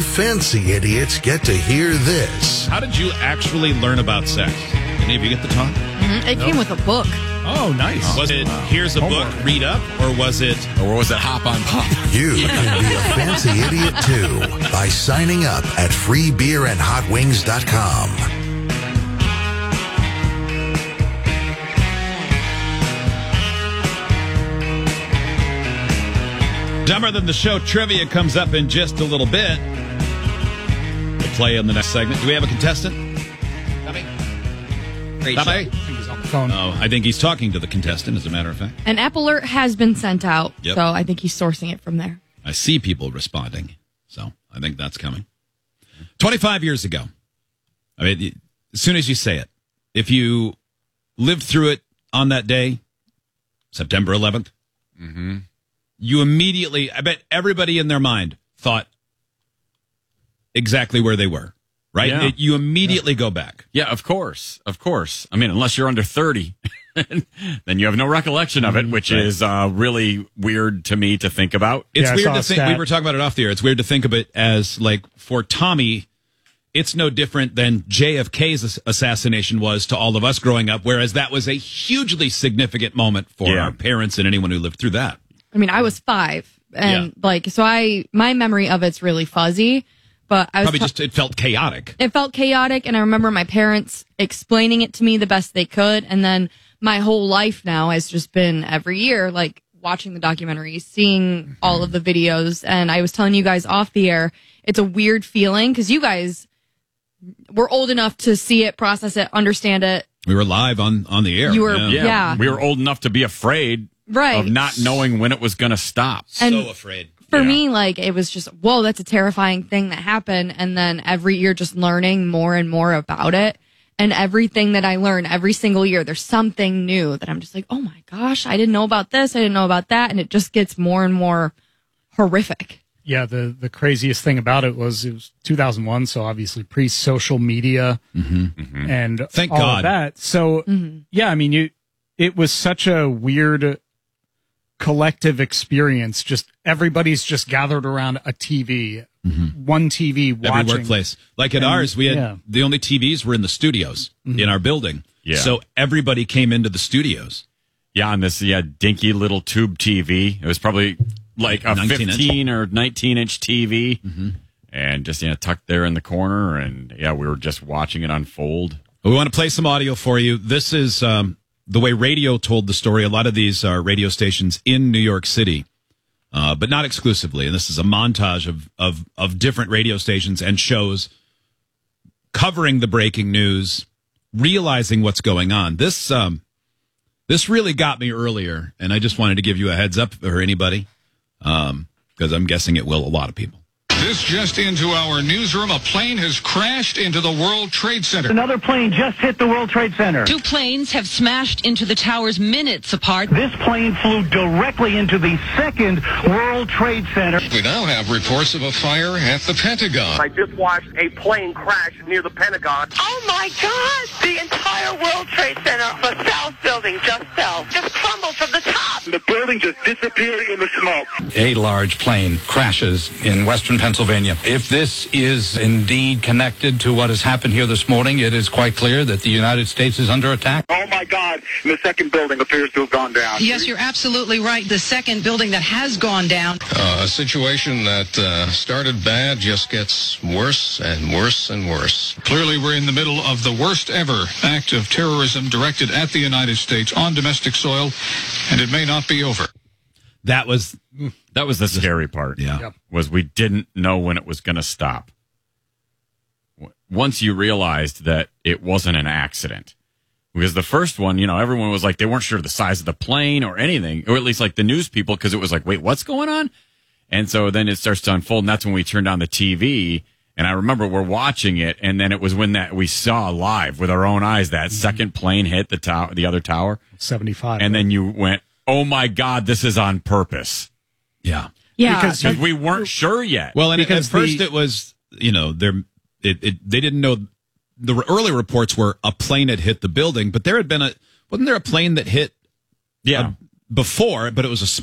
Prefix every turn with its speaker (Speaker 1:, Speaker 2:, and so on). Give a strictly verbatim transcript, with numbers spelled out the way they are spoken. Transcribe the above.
Speaker 1: fancy idiots get to hear this.
Speaker 2: How did you actually learn about sex? Any of you get the talk?
Speaker 3: Mm-hmm. It nope. came with a book.
Speaker 2: Oh, nice. Was it, wow. here's a Homework. book, read up, or was it...
Speaker 4: Or was it hop on pop?
Speaker 1: You yeah. can be a fancy idiot, too, by signing up at free beer and hot wings dot com.
Speaker 2: Dumber Than the Show trivia comes up in just a little bit. We'll play in the next segment. Do we have a contestant? Tommy? Tommy?
Speaker 5: Phone.
Speaker 2: Oh, I think he's talking to the contestant, as a matter of fact.
Speaker 3: An app alert has been sent out,
Speaker 2: yep.
Speaker 3: so I think he's sourcing it from there.
Speaker 2: I see people responding, so I think that's coming. twenty-five years ago, I mean, as soon as you say it, if you lived through it on that day, September eleventh,
Speaker 4: mm-hmm.
Speaker 2: you immediately, I bet everybody in their mind thought exactly where they were. Right?
Speaker 4: Yeah.
Speaker 2: It, you immediately
Speaker 4: yeah.
Speaker 2: go back.
Speaker 4: Yeah, of course. Of course. I mean, unless you're under thirty, then you have no recollection of it, which right. is uh, really weird to me to think about.
Speaker 2: It's
Speaker 5: yeah,
Speaker 2: weird to think, we were talking about it off the air, it's weird to think of it as, like, for Tommy, it's no different than J F K's assassination was to all of us growing up, whereas that was a hugely significant moment for yeah. our parents and anyone who lived through that.
Speaker 3: I mean, I was five, and, yeah. like, so I, my memory of it's really fuzzy. But I was
Speaker 2: Probably
Speaker 3: t-
Speaker 2: just, it felt chaotic.
Speaker 3: It felt chaotic, and I remember my parents explaining it to me the best they could, and then my whole life now has just been every year, like, watching the documentaries, seeing mm-hmm. all of the videos, and I was telling you guys off the air, it's a weird feeling, because you guys were old enough to see it, process it, understand it.
Speaker 2: We were live on, on the air.
Speaker 3: You were,
Speaker 2: yeah.
Speaker 3: yeah. yeah.
Speaker 4: We were old enough to be afraid
Speaker 3: right.
Speaker 4: of not knowing when it was going to stop.
Speaker 2: And
Speaker 3: so
Speaker 2: afraid.
Speaker 3: For
Speaker 4: yeah.
Speaker 3: me, like, it was just, whoa, that's a terrifying thing that happened. And then every year just learning more and more about it. And everything that I learn every single year, there's something new that I'm just like, oh my gosh, I didn't know about this. I didn't know about that. And it just gets more and more horrific.
Speaker 5: Yeah, the, the craziest thing about it was it was two thousand one, so obviously pre-social media
Speaker 2: mm-hmm. Mm-hmm.
Speaker 5: and
Speaker 2: Thank
Speaker 5: all
Speaker 2: God.
Speaker 5: of that. So, mm-hmm. yeah, I mean, you, it was such a weird collective experience. Just everybody's just gathered around a T V, mm-hmm. one T V watching.
Speaker 2: Every workplace. Like at and, ours, we had
Speaker 5: yeah.
Speaker 2: the only T Vs were in the studios mm-hmm. in our building.
Speaker 4: Yeah.
Speaker 2: So everybody came into the studios.
Speaker 4: Yeah, on this yeah dinky little tube T V. It was probably like a fifteen or nineteen inch T V, mm-hmm. and just you know tucked there in the corner. And yeah, we were just watching it unfold.
Speaker 2: We want to play some audio for you. This is um, the way radio told the story. A lot of these are radio stations in New York City, uh, but not exclusively. And this is a montage of, of, of different radio stations and shows covering the breaking news, realizing what's going on. This um, this really got me earlier, and I just wanted to give you a heads up for anybody, um, because I'm guessing it will a lot of people.
Speaker 6: This just into our newsroom. A plane has crashed into the World Trade Center.
Speaker 7: Another plane just hit the World Trade Center.
Speaker 8: Two planes have smashed into the towers minutes apart.
Speaker 7: This plane flew directly into the second World Trade Center.
Speaker 6: We now have reports of a fire at the Pentagon.
Speaker 9: I just watched a plane crash near the Pentagon.
Speaker 10: Oh, my God! The entire World Trade Center, the South Building just fell. Just crumbled from the top.
Speaker 9: The building just disappeared in the smoke.
Speaker 11: A large plane crashes in western Pennsylvania. If this is indeed connected to what has happened here this morning, it is quite clear that the United States is under attack.
Speaker 9: Oh, my God. And the second building appears to have gone down.
Speaker 8: Yes, you're absolutely right. The second building that has gone down.
Speaker 6: Uh, a situation that uh, started bad just gets worse and worse and worse. Clearly, we're in the middle of the worst ever act of terrorism directed at the United States on domestic soil, and it may not be over.
Speaker 2: That was
Speaker 4: that was the scary part.
Speaker 2: Yeah, yep.
Speaker 4: Was we didn't know when it was going to stop. Once you realized that it wasn't an accident, because the first one, you know, everyone was like they weren't sure the size of the plane or anything, or at least like the news people, because it was like, wait, what's going on? And so then it starts to unfold, and that's when we turned on the T V. And I remember we're watching it, and then it was when that we saw live with our own eyes that mm-hmm. second plane hit the tower, the other tower,
Speaker 5: seventy-five,
Speaker 4: and
Speaker 5: right?
Speaker 4: then you went, oh my God, this is on purpose.
Speaker 2: Yeah.
Speaker 3: Yeah.
Speaker 4: Because we weren't sure yet.
Speaker 2: Well, and
Speaker 5: because
Speaker 2: at first
Speaker 5: the,
Speaker 2: it was, you know, there, it, it, they didn't know. The early reports were a plane had hit the building, but there had been a, wasn't there a plane that hit?
Speaker 4: Yeah.
Speaker 2: A, before, but it was a